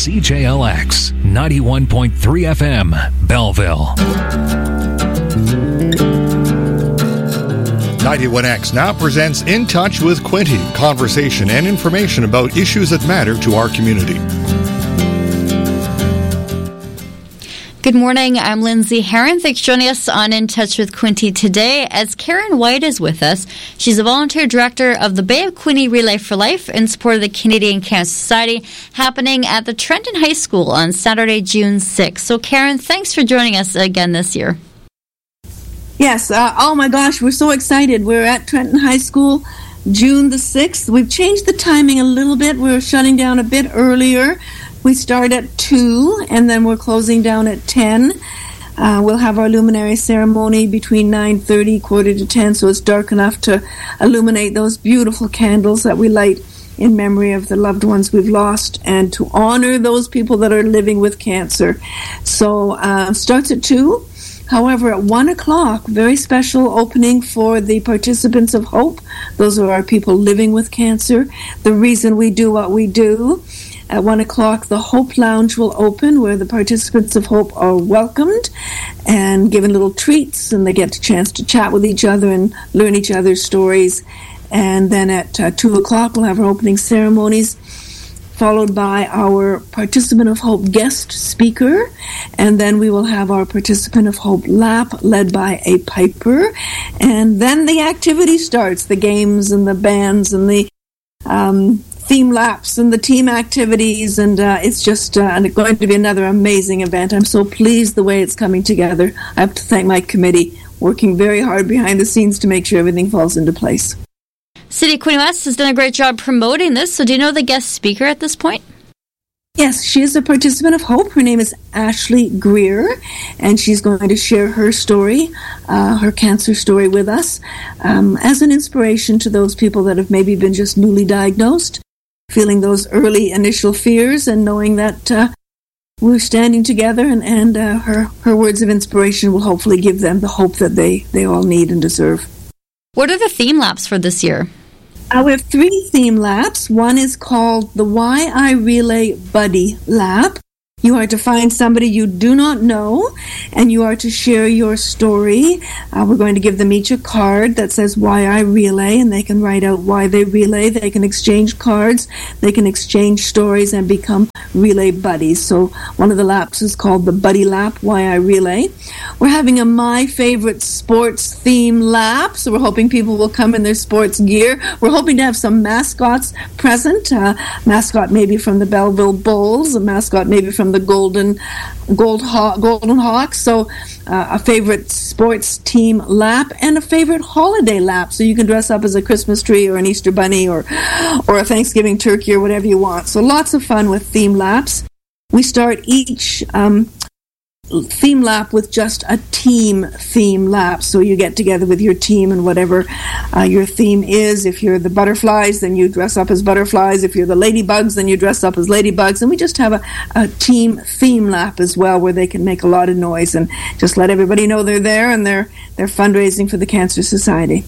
CJLX 91.3 FM, Belleville. 91X now presents In Touch with Quinte, conversation and information about issues that matter to our community. Good morning, I'm Lindsay Herron. Thanks for joining us on In Touch with Quinte today as Karen White is with us. She's a volunteer director of the Bay of Quinte Relay for Life in support of the Canadian Cancer Society, happening at the Trenton High School on Saturday, June 6th. So Karen, thanks for joining us again this year. Yes, oh my gosh, we're so excited. We're at Trenton High School, June the 6th. We've changed the timing a little bit. We're shutting down a bit earlier. We start at 2, and then we're closing down at 10. We'll have our luminary ceremony between 9:30, quarter to 10, so it's dark enough to illuminate those beautiful candles that we light in memory of the loved ones we've lost and to honor those people that are living with cancer. So starts at 2. However, at 1 o'clock, very special opening for the participants of Hope. Those are our people living with cancer. The reason we do what we do. At 1 o'clock, the Hope Lounge will open, where the participants of Hope are welcomed and given little treats, and they get a chance to chat with each other and learn each other's stories. And then at 2 o'clock, we'll have our opening ceremonies, followed by our Participant of Hope guest speaker, and then we will have our Participant of Hope lap led by a piper, and then the activity starts, the games and the bands and the theme laps and the team activities, and it's just going to be another amazing event. I'm so pleased the way it's coming together. I have to thank my committee, working very hard behind the scenes to make sure everything falls into place. City of Quinte West has done a great job promoting this, so do you know the guest speaker at this point? Yes, she is a Participant of Hope. Her name is Ashley Greer, and she's going to share her story, her cancer story with us, as an inspiration to those people that have maybe been just newly diagnosed, feeling those early initial fears and knowing that we're standing together, and her words of inspiration will hopefully give them the hope that they all need and deserve. What are the theme laps for this year? We have 3 theme laps. One is called the Why I Relay Buddy Lap. You are to find somebody you do not know, and you are to share your story. We're going to give them each a card that says Why I Relay, and they can write out why they relay. They can exchange cards, they can exchange stories, and become relay buddies. So one of the laps is called the Buddy Lap, Why I Relay. We're having a My Favorite Sports theme lap, so we're hoping people will come in their sports gear. We're hoping to have some mascots present, mascot maybe from the Belleville Bulls, a mascot maybe from the Golden Hawks, so a favorite sports team lap and a favorite holiday lap, so you can dress up as a Christmas tree or an Easter bunny or a Thanksgiving turkey or whatever you want. So lots of fun with theme laps. We start each theme lap with just a team theme lap, so you get together with your team and whatever your theme is. If you're the butterflies, then you dress up as butterflies. If you're the ladybugs, then you dress up as ladybugs. And we just have a team theme lap as well, where they can make a lot of noise and just let everybody know they're there and they're fundraising for the Cancer Society.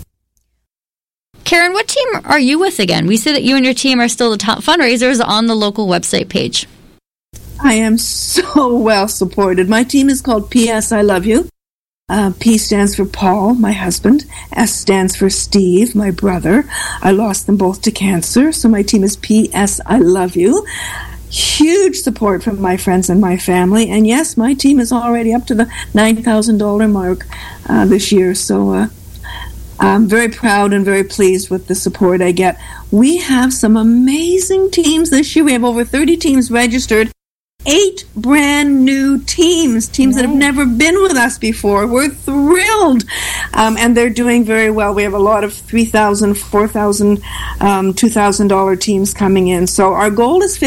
Karen, what team are you with again? We see that you and your team are still the top fundraisers on the local website page. I am so well supported. My team is called P.S. I Love You. P stands for Paul, my husband. S stands for Steve, my brother. I lost them both to cancer, so my team is P.S. I Love You. Huge support from my friends and my family. And yes, my team is already up to the $9,000 mark this year. So I'm very proud and very pleased with the support I get. We have some amazing teams this year. We have over 30 teams registered. 8 brand new teams that have never been with us before. We're thrilled. And they're doing very well. We have a lot of $3,000, $4,000, $2,000 teams coming in. So our goal is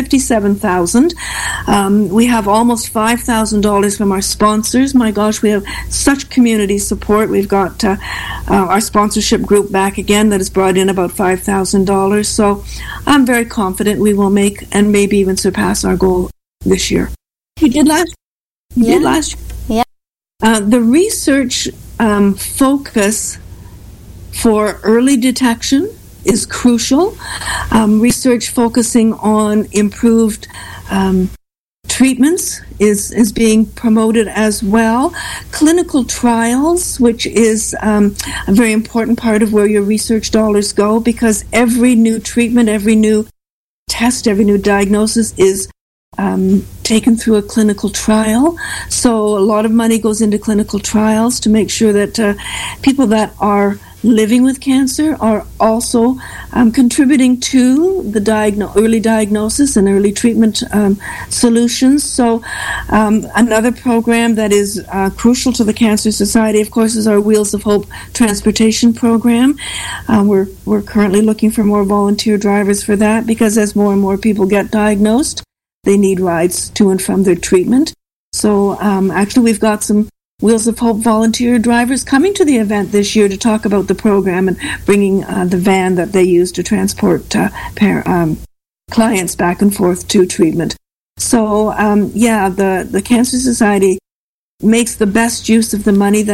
$57,000. We have almost $5,000 from our sponsors. My gosh, we have such community support. We've got our sponsorship group back again that has brought in about $5,000. So I'm very confident we will make and maybe even surpass our goal this year. You did last year? Yeah. The research focus for early detection is crucial. Research focusing on improved treatments is being promoted as well. Clinical trials, which is a very important part of where your research dollars go, because every new treatment, every new test, every new diagnosis is taken through a clinical trial. So a lot of money goes into clinical trials to make sure that people that are living with cancer are also contributing to the early diagnosis and early treatment solutions. So another program that is crucial to the Cancer Society, of course, is our Wheels of Hope transportation program. We're currently looking for more volunteer drivers for that, because as more and more people get diagnosed, they need rides to and from their treatment. So actually we've got some Wheels of Hope volunteer drivers coming to the event this year to talk about the program and bringing the van that they use to transport clients back and forth to treatment. So, the Cancer Society makes the best use of the money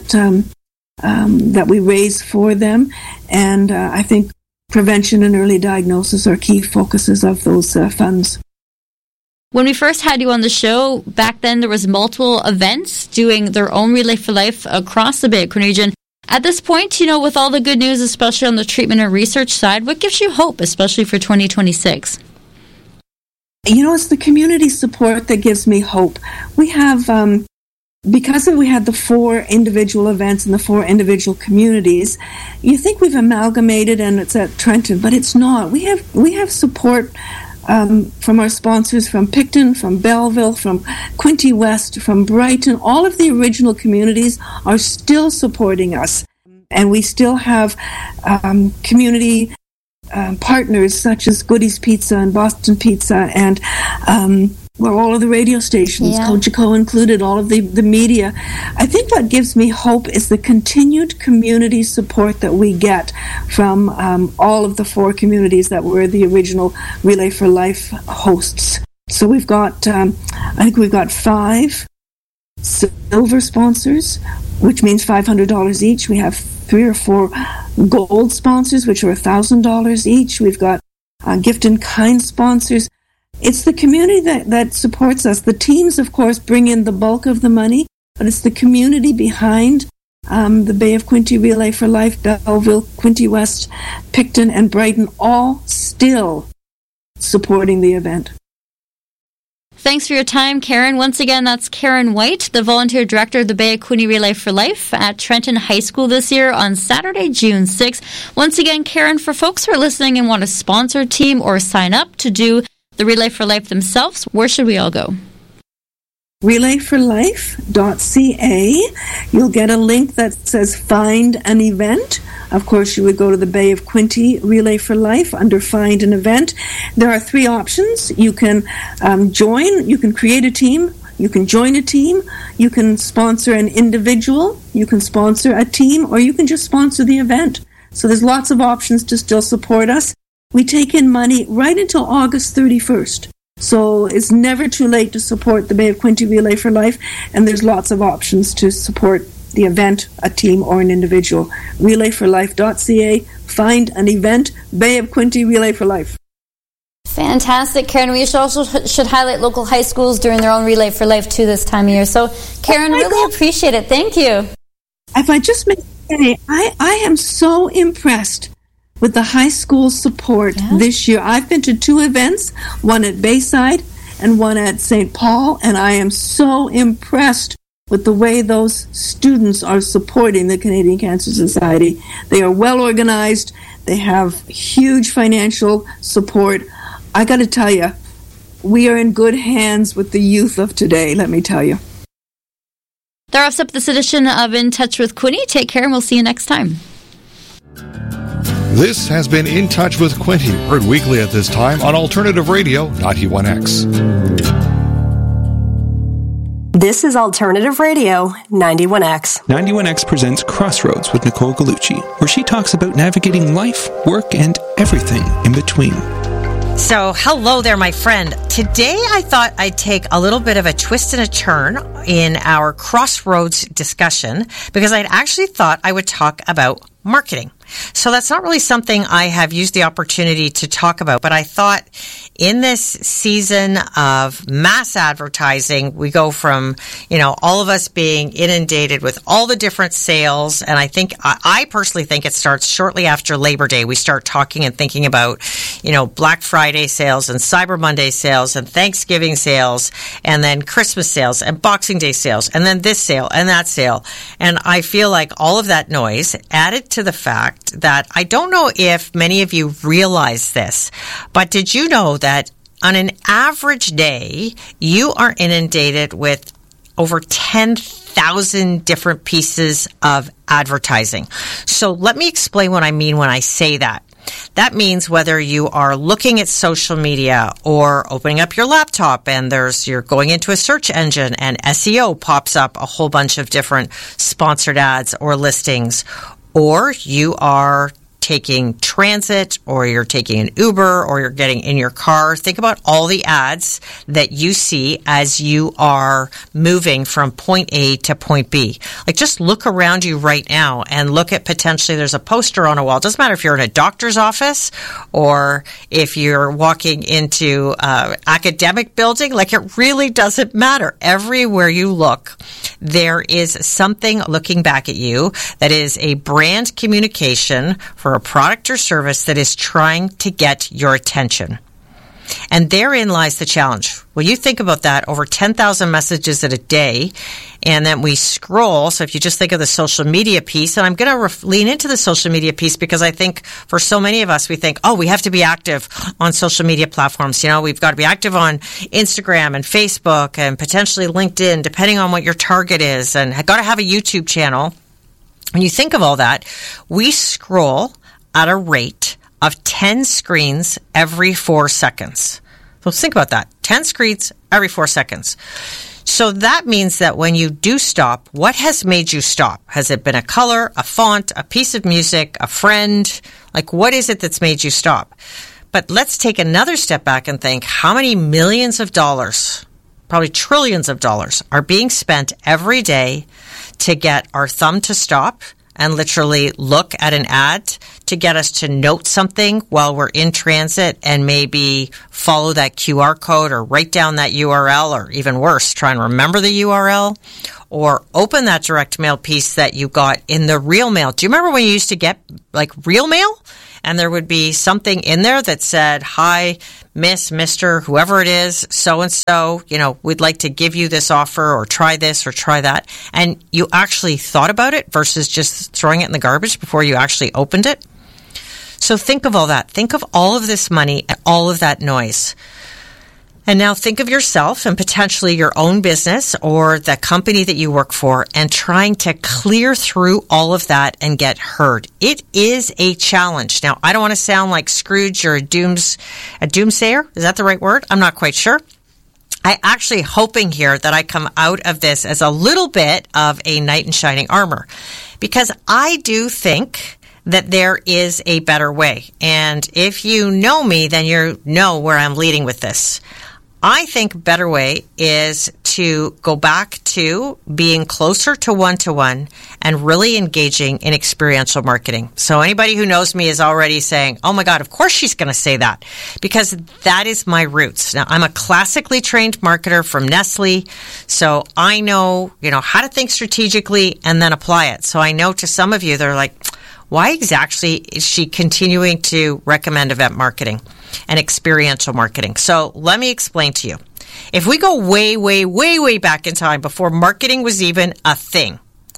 that we raise for them, and I think prevention and early diagnosis are key focuses of those funds. When we first had you on the show, back then there was multiple events doing their own Relay for Life across the Bay of Quinte region. At this point, with all the good news, especially on the treatment and research side, what gives you hope, especially for 2026? It's the community support that gives me hope. We have, because we had the 4 individual events in the 4 individual communities, you think we've amalgamated and it's at Trenton, but it's not. We have support from our sponsors from Picton, from Belleville, from Quinte West, from Brighton. All of the original communities are still supporting us. And we still have community partners such as Goody's Pizza and Boston Pizza and all of the radio stations, Cogeco included, all of the media. I think what gives me hope is the continued community support that we get from all of the 4 communities that were the original Relay for Life hosts. So we've got, I think we've got 5 silver sponsors, which means $500 each. We have 3 or 4 gold sponsors, which are $1,000 each. We've got gift in kind sponsors. It's the community that supports us. The teams, of course, bring in the bulk of the money, but it's the community behind the Bay of Quinte Relay for Life, Belleville, Quinte West, Picton, and Brighton, all still supporting the event. Thanks for your time, Karen. Once again, that's Karen White, the volunteer director of the Bay of Quinte Relay for Life at Trenton High School this year on Saturday, June 6th. Once again, Karen, for folks who are listening and want to sponsor a team or sign up to do the Relay for Life themselves, where should we all go? relayforlife.ca. You'll get a link that says Find an Event. Of course, you would go to the Bay of Quinte Relay for Life under Find an Event. There are 3 options. You can join, you can create a team, you can join a team, you can sponsor an individual, you can sponsor a team, or you can just sponsor the event. So there's lots of options to still support us. We take in money right until August 31st. So it's never too late to support the Bay of Quinte Relay for Life, and there's lots of options to support the event, a team, or an individual. relayforlife.ca, find an event, Bay of Quinte Relay for Life. Fantastic, Karen. We also should highlight local high schools doing their own Relay for Life too this time of year. So, Karen, really appreciate it. Thank you. If I just may say, I am so impressed with the high school support this year. I've been to 2 events, one at Bayside and one at St. Paul, and I am so impressed with the way those students are supporting the Canadian Cancer Society. They are well organized. They have huge financial support. I got to tell you, we are in good hands with the youth of today, let me tell you. That wraps up this edition of In Touch with Quinte. Take care, and we'll see you next time. This has been In Touch with Quinte, heard weekly at this time on Alternative Radio 91X. This is Alternative Radio 91X. 91X presents Crossroads with Nicole Gallucci, where she talks about navigating life, work, and everything in between. So, hello there, my friend. Today, I thought I'd take a little bit of a twist and a turn in our Crossroads discussion because I'd actually thought I would talk about marketing. So that's not really something I have used the opportunity to talk about, but I thought in this season of mass advertising, we go from, all of us being inundated with all the different sales. And I personally think it starts shortly after Labor Day. We start talking and thinking about, Black Friday sales and Cyber Monday sales and Thanksgiving sales and then Christmas sales and Boxing Day sales and then this sale and that sale. And I feel like all of that noise added to the fact that I don't know if many of you realize this, but did you know that on an average day, you are inundated with over 10,000 different pieces of advertising? So let me explain what I mean when I say that. That means whether you are looking at social media or opening up your laptop and you're going into a search engine and SEO pops up a whole bunch of different sponsored ads or listings, or you are taking transit, or you're taking an Uber, or you're getting in your car. Think about all the ads that you see as you are moving from point A to point B. Like, just look around you right now and look at potentially there's a poster on a wall. It doesn't matter if you're in a doctor's office or if you're walking into an academic building. Like, it really doesn't matter. Everywhere you look, there is something looking back at you that is a brand communication for a product or service that is trying to get your attention. And therein lies the challenge. Well, you think about that, over 10,000 messages a day, and then we scroll. So if you just think of the social media piece, and I'm going to lean into the social media piece because I think for so many of us, we think, we have to be active on social media platforms. We've got to be active on Instagram and Facebook and potentially LinkedIn, depending on what your target is, and got to have a YouTube channel. When you think of all that, we scroll at a rate of 10 screens every 4 seconds. So think about that. 10 screens every 4 seconds. So that means that when you do stop, what has made you stop? Has it been a color, a font, a piece of music, a friend? Like, what is it that's made you stop? But let's take another step back and think, how many millions of dollars, probably trillions of dollars, are being spent every day to get our thumb to stop and literally look at an ad, to get us to note something while we're in transit and maybe follow that QR code or write down that URL, or even worse, try and remember the URL, or open that direct mail piece that you got in the real mail. Do you remember when you used to get like real mail? And there would be something in there that said, "Hi, Miss, Mr., whoever it is, so-and-so, we'd like to give you this offer, or try this or try that." And you actually thought about it versus just throwing it in the garbage before you actually opened it. So think of all that. Think of all of this money and all of that noise. And now think of yourself and potentially your own business or the company that you work for, and trying to clear through all of that and get heard. It is a challenge. Now, I don't want to sound like Scrooge or a doomsayer. Is that the right word? I'm not quite sure. I actually hoping here that I come out of this as a little bit of a knight in shining armor, because I do think that there is a better way. And if you know me, then you know where I'm leading with this. I think a better way is to go back to being closer to one-to-one and really engaging in experiential marketing. So anybody who knows me is already saying, "Oh my God, of course she's going to say that," because that is my roots. Now, I'm a classically trained marketer from Nestle, so I know, how to think strategically and then apply it. So I know to some of you, they're like, why exactly is she continuing to recommend event marketing and experiential marketing? So let me explain to you. If we go way, way, way, way back in time, before marketing was even a thing,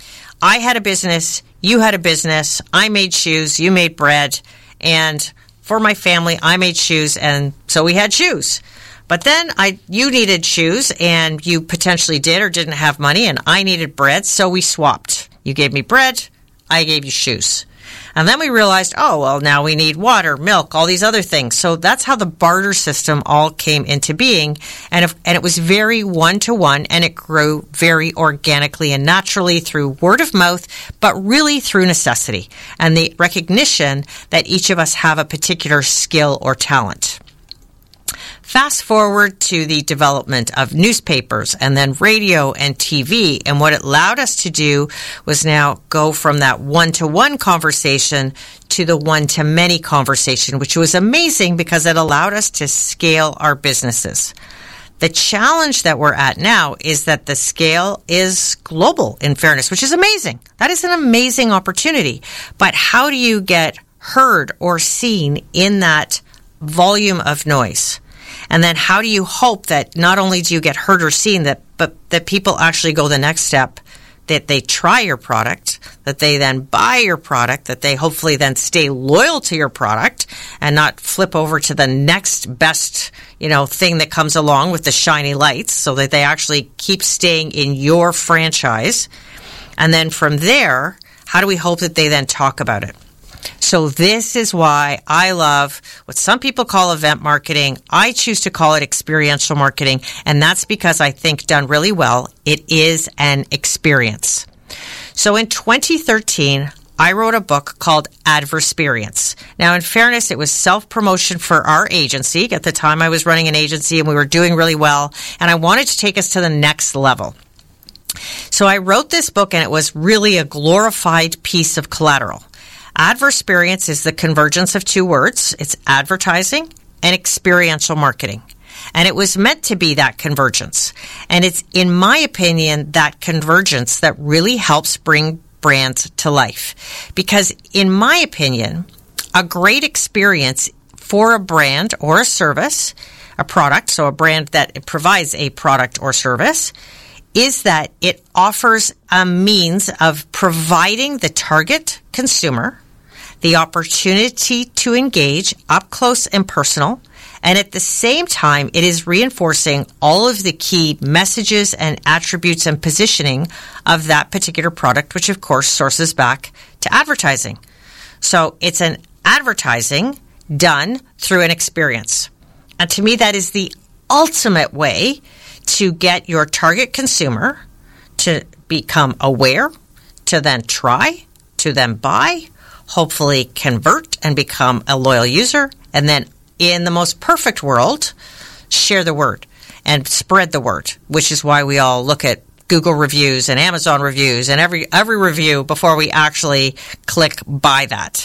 I had a business, you had a business, I made shoes, you made bread, and for my family, I made shoes, and so we had shoes. But then you needed shoes, and you potentially did or didn't have money, and I needed bread, so we swapped. You gave me bread, I gave you shoes. And then we realized, now we need water, milk, all these other things. So that's how the barter system all came into being. And it was very one-to-one, and it grew very organically and naturally through word of mouth, but really through necessity and the recognition that each of us have a particular skill or talent. Fast forward to the development of newspapers and then radio and TV. And what it allowed us to do was now go from that one-to-one conversation to the one-to-many conversation, which was amazing because it allowed us to scale our businesses. The challenge that we're at now is that the scale is global, in fairness, which is amazing. That is an amazing opportunity. But how do you get heard or seen in that volume of noise? And then how do you hope that not only do you get heard or seen, but that people actually go the next step, that they try your product, that they then buy your product, that they hopefully then stay loyal to your product and not flip over to the next best, thing that comes along with the shiny lights, so that they actually keep staying in your franchise. And then from there, how do we hope that they then talk about it? So this is why I love what some people call event marketing. I choose to call it experiential marketing, and that's because I think done really well, it is an experience. So in 2013, I wrote a book called Adversperience. Now, in fairness, it was self-promotion for our agency. At the time, I was running an agency, and we were doing really well, and I wanted to take us to the next level. So I wrote this book, and it was really a glorified piece of collateral. Adversperience is the convergence of two words. It's advertising and experiential marketing. And it was meant to be that convergence. And it's, in my opinion, that convergence that really helps bring brands to life. Because, in my opinion, a great experience for a brand or a service, a product, so a brand that provides a product or service, is that it offers a means of providing the target consumer the opportunity to engage up close and personal, and at the same time, it is reinforcing all of the key messages and attributes and positioning of that particular product, which of course sources back to advertising. So it's an advertising done through an experience. And to me, that is the ultimate way to get your target consumer to become aware, to then try, to then buy, hopefully convert and become a loyal user, and then in the most perfect world, share the word and spread the word, which is why we all look at Google reviews and Amazon reviews and every review before we actually click buy that.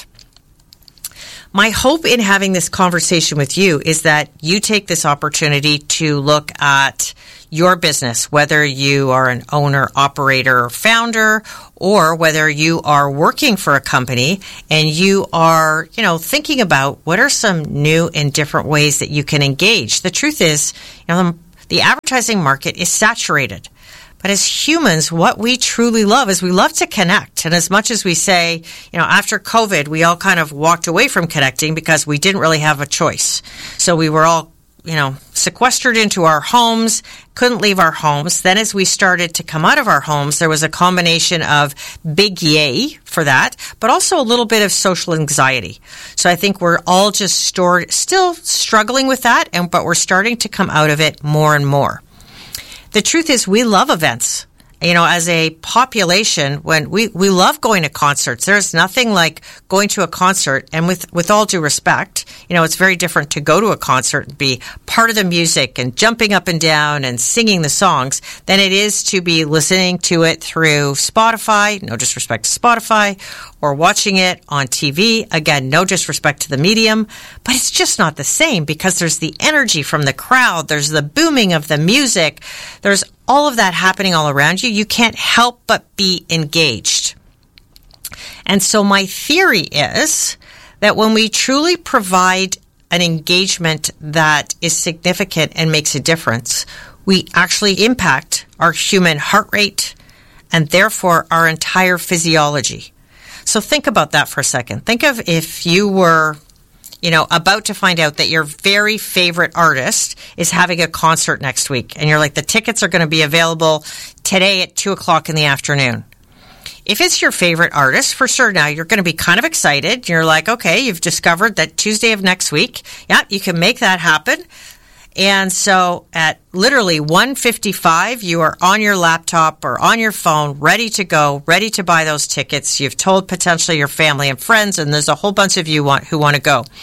My hope in having this conversation with you is that you take this opportunity to look at your business, whether you are an owner, operator, or founder, or whether you are working for a company and you are, thinking about what are some new and different ways that you can engage. The truth is, the advertising market is saturated. But as humans, what we truly love is we love to connect. And as much as we say, after COVID, we all kind of walked away from connecting because we didn't really have a choice. So we were all, sequestered into our homes, couldn't leave our homes. Then as we started to come out of our homes, there was a combination of big yay for that, but also a little bit of social anxiety. So I think we're all just still struggling with that, but we're starting to come out of it more and more. The truth is we love events. As a population, when we love going to concerts. There's nothing like going to a concert, and with all due respect, it's very different to go to a concert and be part of the music and jumping up and down and singing the songs than it is to be listening to it through Spotify, no disrespect to Spotify, or watching it on TV. Again, no disrespect to the medium, but it's just not the same because there's the energy from the crowd, there's the booming of the music, there's all of that happening all around you. You can't help but be engaged. And so my theory is that when we truly provide an engagement that is significant and makes a difference, we actually impact our human heart rate and therefore our entire physiology. So think about that for a second. Think of if you were about to find out that your very favorite artist is having a concert next week. And you're like, the tickets are going to be available today at 2:00 in the afternoon. If it's your favorite artist, for sure now, you're going to be kind of excited. You're like, okay, you've discovered that Tuesday of next week, you can make that happen. And so at literally 1:55, you are on your laptop or on your phone, ready to go, ready to buy those tickets. You've told potentially your family and friends, and there's a whole bunch of you who want to go.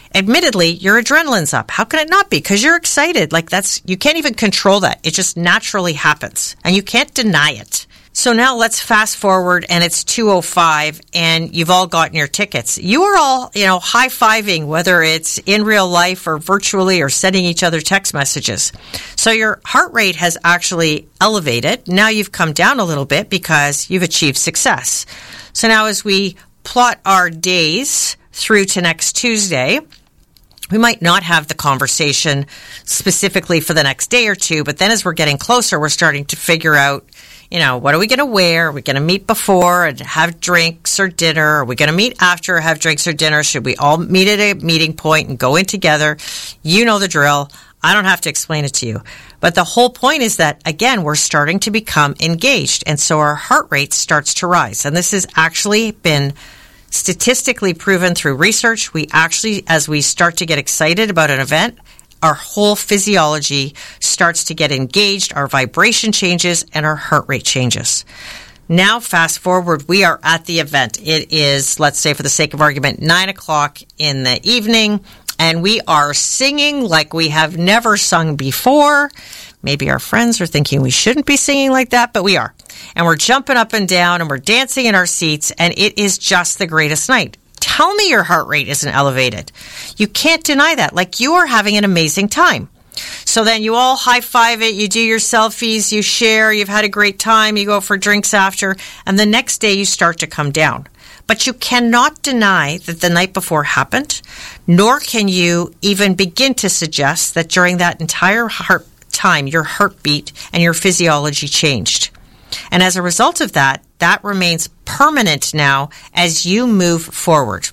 Admittedly, your adrenaline's up. How can it not be? Because you're excited. Like you can't even control that. It just naturally happens and you can't deny it. So now let's fast forward and it's 2:05 and you've all gotten your tickets. You are all, high-fiving, whether it's in real life or virtually or sending each other text messages. So your heart rate has actually elevated. Now you've come down a little bit because you've achieved success. So now as we plot our days through to next Tuesday, we might not have the conversation specifically for the next day or two, but then as we're getting closer, we're starting to figure out, what are we going to wear? Are we going to meet before and have drinks or dinner? Are we going to meet after or have drinks or dinner? Should we all meet at a meeting point and go in together? You know the drill. I don't have to explain it to you. But the whole point is that, again, we're starting to become engaged. And so our heart rate starts to rise. And this has actually been statistically proven through research. We actually, as we start to get excited about an event, our whole physiology starts to get engaged, our vibration changes, and our heart rate changes. Now, fast forward, we are at the event. It is, let's say for the sake of argument, 9 o'clock in the evening, and we are singing like we have never sung before. Maybe our friends are thinking we shouldn't be singing like that, but we are. And we're jumping up and down, and we're dancing in our seats, and it is just the greatest night. Tell me your heart rate isn't elevated. You can't deny that. Like, you are having an amazing time. So then you all high-five it, you do your selfies, you share, you've had a great time, you go for drinks after, and the next day you start to come down. But you cannot deny that the night before happened, nor can you even begin to suggest that during that entire time your heartbeat and your physiology changed. And as a result of that, that remains permanent now as you move forward.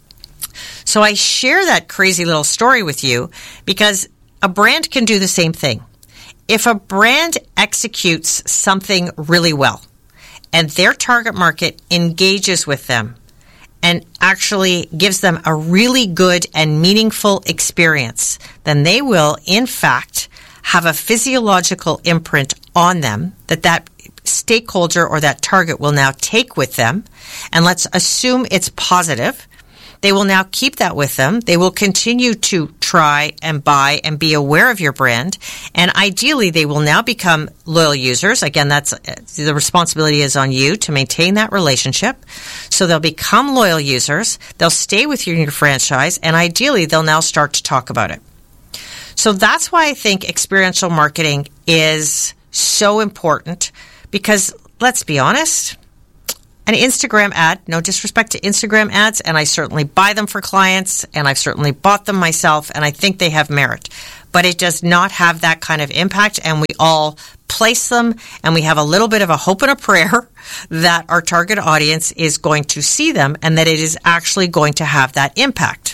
So I share that crazy little story with you because a brand can do the same thing. If a brand executes something really well and their target market engages with them and actually gives them a really good and meaningful experience, then they will, in fact, have a physiological imprint on them that stakeholder or that target will now take with them. And let's assume it's positive. They will now keep that with them. They will continue to try and buy and be aware of your brand. And ideally, they will now become loyal users. Again, that's the responsibility is on you to maintain that relationship. So they'll become loyal users. They'll stay with you in your franchise. And ideally, they'll now start to talk about it. So that's why I think experiential marketing is so important. Because let's be honest, an Instagram ad, no disrespect to Instagram ads, and I certainly buy them for clients, and I've certainly bought them myself, and I think they have merit. But it does not have that kind of impact, and we all place them, and we have a little bit of a hope and a prayer that our target audience is going to see them, and that it is actually going to have that impact.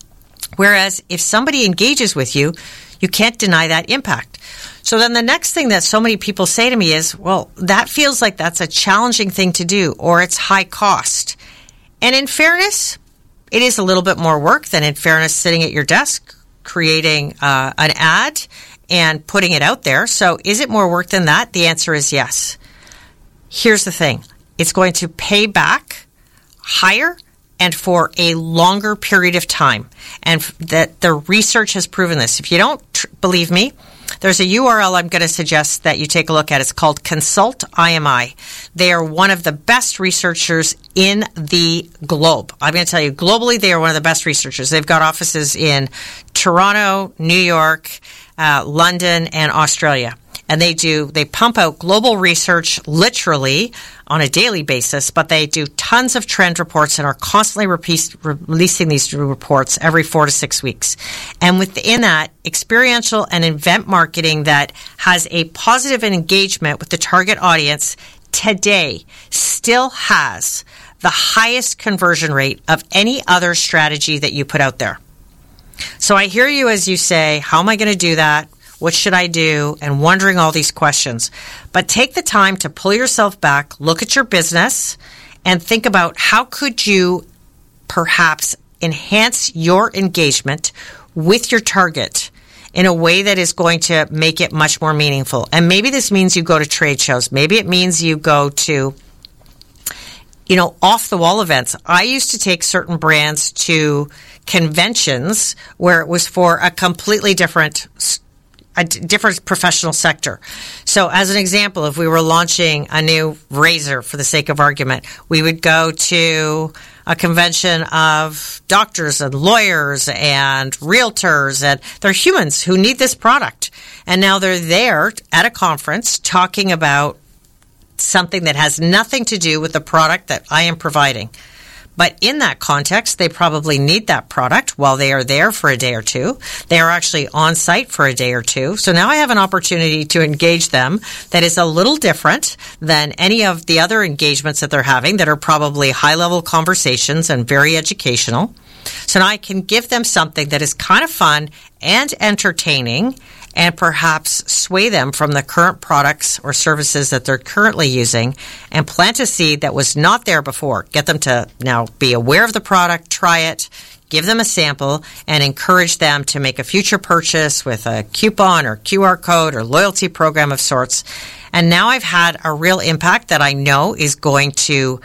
Whereas if somebody engages with you, you can't deny that impact. So then the next thing that so many people say to me is, well, that feels like that's a challenging thing to do, or it's high cost. And in fairness, it is a little bit more work than in fairness sitting at your desk, creating an ad and putting it out there. So is it more work than that? The answer is yes. Here's the thing. It's going to pay back higher and for a longer period of time. And that the research has proven this. If you don't believe me, there's a URL I'm going to suggest that you take a look at. It's called Consult IMI. They are one of the best researchers in the globe. I'm going to tell you, globally, they are one of the best researchers. They've got offices in Toronto, New York, London, and Australia. And they pump out global research literally on a daily basis, but they do tons of trend reports and are constantly releasing these reports every 4 to 6 weeks. And within that, experiential and event marketing that has a positive engagement with the target audience today still has the highest conversion rate of any other strategy that you put out there. So I hear you as you say, how am I going to do that? What should I do? And wondering all these questions. But take the time to pull yourself back, look at your business, and think about how could you perhaps enhance your engagement with your target in a way that is going to make it much more meaningful. And maybe this means you go to trade shows. Maybe it means you go to, off-the-wall events. I used to take certain brands to conventions where it was for a completely different professional sector. So as an example, if we were launching a new razor, for the sake of argument, we would go to a convention of doctors and lawyers and realtors, and they're humans who need this product. And now they're there at a conference talking about something that has nothing to do with the product that I am providing. But in that context, they probably need that product while they are there for a day or two. They are actually on site for a day or two. So now I have an opportunity to engage them that is a little different than any of the other engagements that they're having that are probably high-level conversations and very educational. So now I can give them something that is kind of fun and entertaining and perhaps sway them from the current products or services that they're currently using and plant a seed that was not there before. Get them to now be aware of the product, try it, give them a sample, and encourage them to make a future purchase with a coupon or QR code or loyalty program of sorts. And now I've had a real impact that I know is going to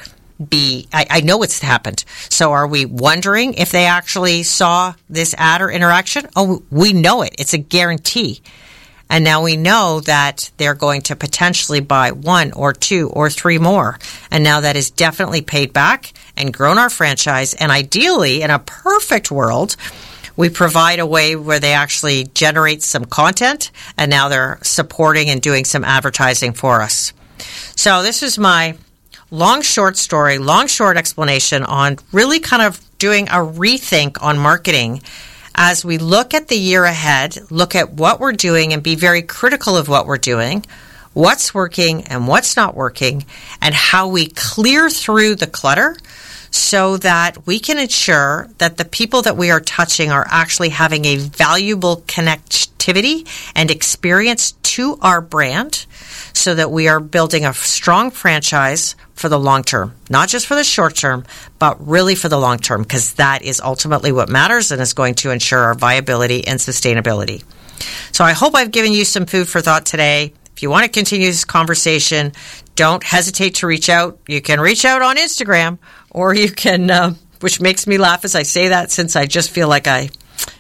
I know it's happened. So are we wondering if they actually saw this ad or interaction? Oh, we know it. It's a guarantee. And now we know that they're going to potentially buy 1 or 2 or 3 more. And now that is definitely paid back and grown our franchise. And ideally, in a perfect world, we provide a way where they actually generate some content, and now they're supporting and doing some advertising for us. So this is my long, short story, long, short explanation on really kind of doing a rethink on marketing as we look at the year ahead, look at what we're doing and be very critical of what we're doing, what's working and what's not working, and how we clear through the clutter so that we can ensure that the people that we are touching are actually having a valuable connectivity and experience to our brand, so that we are building a strong franchise for the long term, not just for the short term, but really for the long term, because that is ultimately what matters and is going to ensure our viability and sustainability. So I hope I've given you some food for thought today. If you want to continue this conversation, don't hesitate to reach out. You can reach out on Instagram, or you can, which makes me laugh as I say that, since I just feel like I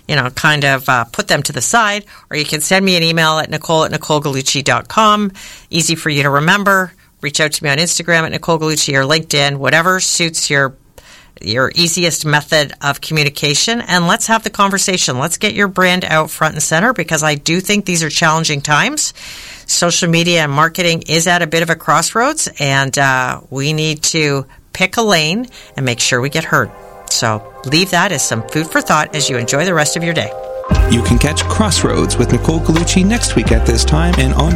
put them to the side, or you can send me an email at Nicole@NicoleGallucci.com. Easy for you to remember. Reach out to me on Instagram at Nicole Gallucci or LinkedIn, whatever suits your easiest method of communication, and let's have the conversation. Let's get your brand out front and center, because I do think these are challenging times. Social media and marketing is at a bit of a crossroads, and we need to pick a lane and make sure we get heard. So leave that as some food for thought as you enjoy the rest of your day. You can catch Crossroads with Nicole Gallucci next week at this time and on